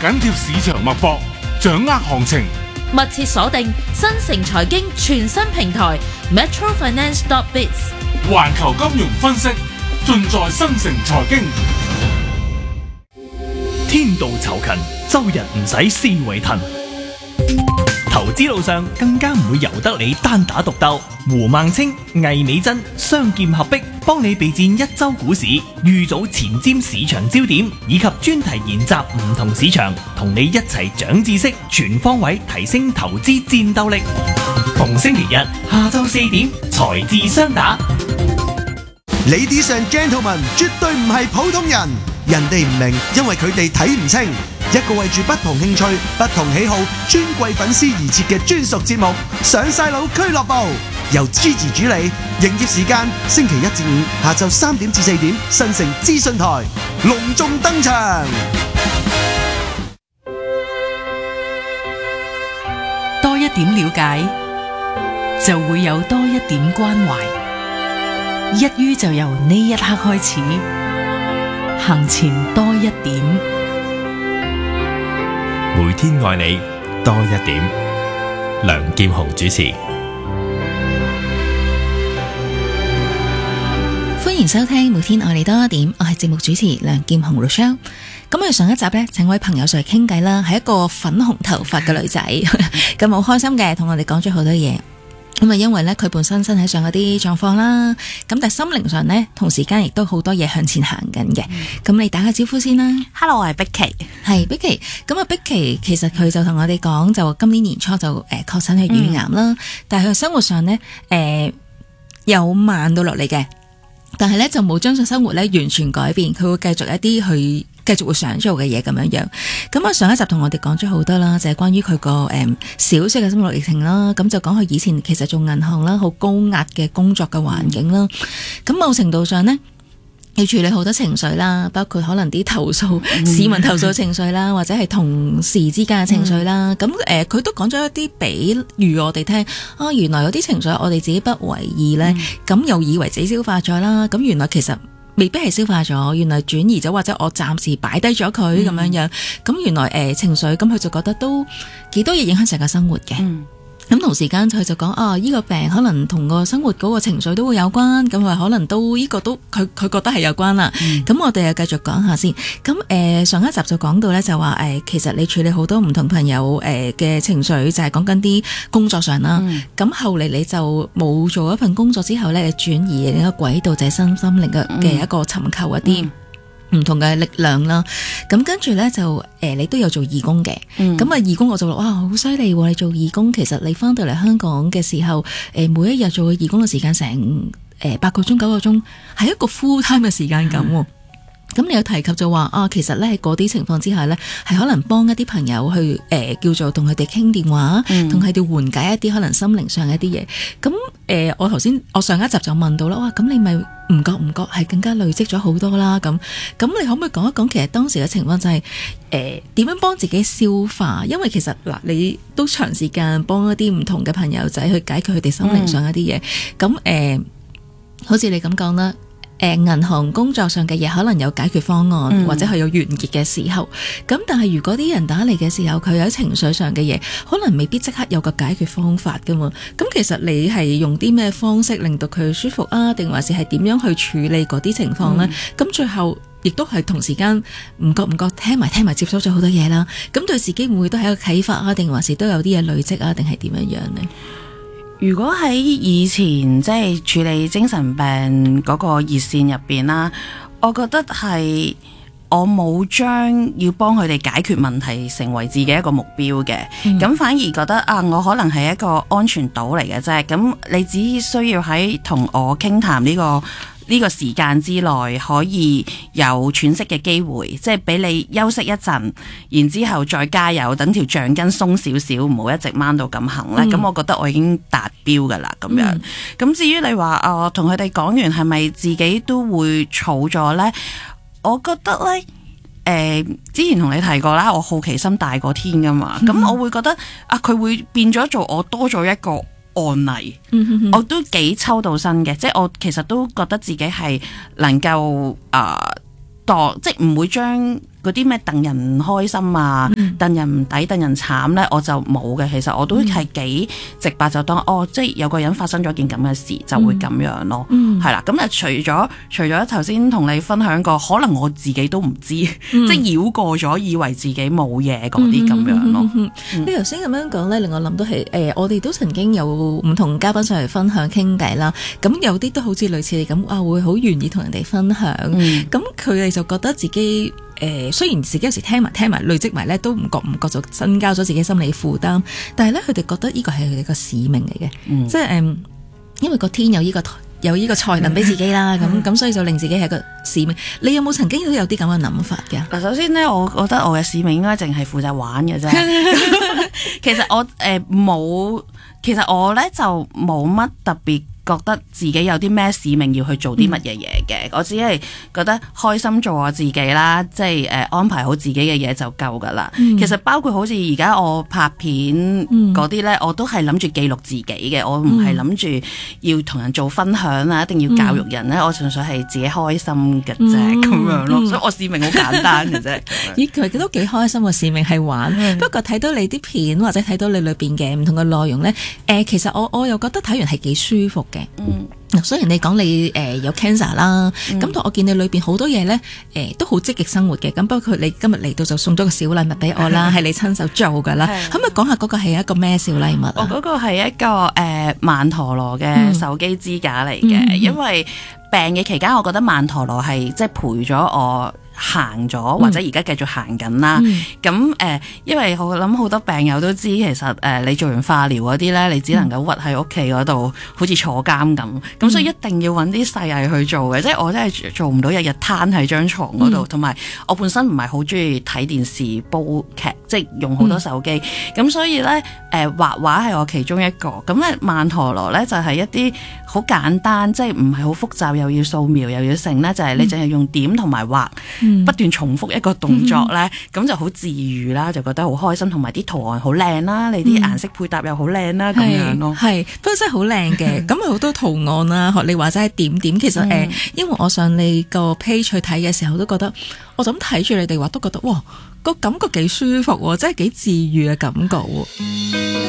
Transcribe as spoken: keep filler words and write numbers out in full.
緊貼市場脈搏，掌握行情， 密切鎖定新城財經全新平台 Metro Finance dot biz， 環球金融分析盡在新城財經。 天道酬勤，周日唔使思維騰。投資路上更加唔會由得你單打獨鬥。胡孟青、魏美珍雙劍合璧，幫你備戰一周股市，預早前瞻市場焦點，以及專題研習唔同市場，同你一齊長知識，全方位提升投資戰鬥力。逢星期日下晝四點，財智雙打。 Ladies and gentlemen， 絕對唔係普通人，人哋唔明，因為佢哋睇唔清。一個為住不同興趣、不同喜好、尊貴粉絲而設嘅專屬節目《上晒腦俱樂部》，由 Gigi 主理，營業時間星期一至五下晝三點至四點，新城資訊台隆重登場。 多一點了解，就會有多一點關懷。一於就由呢一刻開始，行前多一點。 每天愛你多一點。梁劍虹主持。 歡迎收聽每天愛你多一點，我係節目主持梁劍虹 Rochelle。咁我哋上一集呢，請位朋友上嚟傾偈啦，係一個粉紅頭髮嘅女仔，咁好開心嘅，同我哋講咗好多嘢。咁啊，因為咧佢本身身體上嗰啲狀況啦，咁但係心靈上咧，同時間亦都好多嘢向前行緊嘅。咁、嗯、你打個招呼先啦。 Hello， 我係碧琪， 係碧琪。咁啊，碧琪其實佢就同我哋講，就今年年初就誒確診係乳癌啦，嗯、但係佢生活上咧誒、呃、有慢到落嚟嘅，但係咧就冇將佢生活咧完全改變，佢會繼續一啲去。繼續會想做嘅嘢咁樣樣，咁啊上一集同我哋講咗好多啦，就係、是、關於佢個誒小息嘅生活歷程啦，咁就講佢以前其實做銀行啦，好高壓嘅工作嘅環境啦，咁、嗯、某程度上呢，要處理好多情緒啦，包括可能啲投訴、嗯、市民投訴情緒啦，或者係同事之間嘅情緒啦，咁誒佢都講咗一啲比喻我哋聽，啊原來有啲情緒我哋自己不為意呢，咁、嗯、又以為自己消化咗啦，咁原來其實未必係消化咗，原來轉移咗，或者我暫時擺低咗佢咁樣樣，咁原來誒、呃、情緒，咁佢就覺得都幾多嘢影響成個生活嘅。嗯咁同時間佢就講啊，依、這個病可能同個生活嗰個情緒都會有關，咁話可能都依、這個都佢佢覺得係有關啦。咁、嗯、我哋又繼續講下先。咁誒、呃、上一集就講到咧，就話誒、呃、其實你處理好多唔同朋友誒嘅、呃、情緒，就係講緊啲工作上啦。咁、嗯、後嚟你就冇做一份工作之後咧，你轉移另一個軌道，就係身心靈嘅嘅一個尋求一啲。嗯唔同嘅力量啦，咁跟住咧就誒、呃，你都有做義工嘅，咁啊、嗯、義工我就話哇好犀利喎！你做義工，其實你翻到嚟香港嘅時候，誒、呃、每一日做嘅義工嘅時間成誒八個鐘九個鐘，係一個 full time 嘅時間咁。咁、嗯、你有提及就話啊，其實咧喺嗰啲情況之下咧，係可能幫一啲朋友去誒、呃、叫做同佢哋傾電話，同佢哋緩解一啲可能心靈上嘅一啲嘢。咁誒、呃，我頭先我上一集就問到啦，哇！咁你咪唔覺唔覺係更加累積咗好多啦。咁咁你可唔可以講一講其實當時嘅情況就係誒點樣幫自己消化？因為其實嗱，你都長時間幫一啲唔同嘅朋友仔去解決佢哋心靈上一啲嘢。咁誒、嗯呃，好似你咁講啦。誒，銀行工作上嘅嘢可能有解決方案，嗯、或者係有完結嘅時候。咁但係如果啲人打嚟嘅時候，佢有情緒上嘅嘢，可能未必即刻有個解決方法噶嘛。咁其實你係用啲咩方式令到佢舒服啊？定還是係點樣去處理嗰啲情況呢？咁、嗯、最後亦都係同時間唔覺唔覺聽埋聽埋接收咗好多嘢啦。咁對自己會唔會都係一個啟發啊？定還是都有啲嘢累積啊？定係點樣樣呢？ 如果喺以前即係處理精神病嗰個熱線入邊啦，我覺得係我冇將要幫佢哋解決問題成為自己一個目標嘅，咁、嗯、反而覺得啊，我可能係一個安全島嚟嘅啫。咁你只需要喺同我傾談呢個呢個時間之內可以有喘息嘅機會，即係俾你休息一陣，然之後再加油，等條橡筋鬆少少，唔好一直掹到咁行咧。咁、嗯、我覺得我已經達標噶啦，咁樣。咁、嗯、至於你話啊，同佢哋講完係咪自己都會儲咗咧？我覺得咧，誒、呃，之前同你提過啦，我好奇心大過天噶嘛，咁、嗯、我會覺得啊，佢會變咗做我多咗一個案例，嗯、我都幾抽到身嘅，即係我其實都覺得自己係能夠啊，當、呃、即係唔會將嗰啲咩戥人唔開心啊，戥、嗯、人唔抵、戥人慘咧，我就冇嘅。其實我都係幾直白，就當、嗯、哦，即係有個人發生咗件咁嘅事，就會咁樣咯。嗯，係啦。咁啊，除咗除咗頭先同你分享過，可能我自己都唔知，嗯、即係繞過咗，以為自己冇嘢嗰啲咁樣咯。 你頭先咁樣講咧，令我諗到係誒，我哋都曾經有唔同嘉賓上嚟分享傾偈啦。咁有啲都好似類似你咁啊，會好願意同人哋分享。咁佢哋就覺得自己誒、呃，雖然自己有時聽埋聽埋累積埋咧，都唔覺唔覺就增加咗自己心理負擔。但係咧，佢哋覺得呢個係佢哋個使命嚟嘅，嗯、即係誒、呃，因為個天有呢、這個有呢個才能俾自己啦。咁咁、嗯，所以就令自己係個使命。你有冇曾經都有啲咁嘅諗法嘅？ 嗱，首先咧，我覺得我嘅使命應該淨係負責玩嘅啫。其實我誒冇、呃，其實我咧就冇乜特別覺得自己有啲咩使命要去做啲乜嘢嘢嘅。嗯、我只係覺得開心做我自己啦，即係誒、呃、安排好自己嘅嘢就夠噶啦。嗯、其實包括好似而家我拍片嗰啲咧，嗯、我都係諗住記錄自己嘅，我唔係諗住要同人做分享啊，一定要教育人咧。嗯、我純粹係自己開心嘅啫，咁、嗯、樣咯。嗯、所以我使命好簡單嘅啫。 咦，佢都幾開心嘅使命係玩。嗯、不過睇到你啲片或者睇到你裏邊嘅唔同嘅內容咧，誒、呃，其實我我又覺得睇完係幾舒服嘅。嗯，雖然你講你誒、呃、有 cancer 啦，咁但、嗯、我見你裏邊好多嘢咧，誒、呃、都好積極生活嘅。咁包括你今日嚟到就送咗個小禮物俾我啦，係你親手做噶啦。可唔可以講下嗰個係一個咩小禮物啊？ 我嗰個係一個誒曼陀羅嘅手機支架嚟嘅，嗯、因為病嘅期間，我覺得曼陀羅係即係陪咗我行咗，或者而家繼續行緊啦。咁誒、嗯呃，因為我諗好多病友都知，其實誒、呃、你做完化療嗰啲咧，你只能夠屈喺屋企嗰度，好似坐監咁。咁、嗯、所以一定要揾啲細藝去做嘅，即係我真係做唔到日日攤喺張床嗰度，同埋、嗯、我本身唔係好中意睇電視煲劇，即係用好多手機。咁、嗯、所以咧，誒、呃、畫畫係我其中一個。咁咧曼陀羅咧就係、是、一啲好簡單，即係唔係好複雜，又要掃描又要成咧，就係、是、你淨係用點同埋畫。嗯、不斷重複一個動作咧，咁、嗯、就好治愈啦，就覺得好開心，同埋啲圖案好靚啦，你啲顏色配搭又好靚啦，咁、嗯、樣咯。係，不過真係好靚嘅，咁啊好多圖案啦，學你話齋點點，其實誒、嗯呃，因為我上你個 page 去睇嘅時候，都覺得我就咁睇住你哋畫，都覺得哇，個感覺幾舒服，真係幾治愈嘅感覺。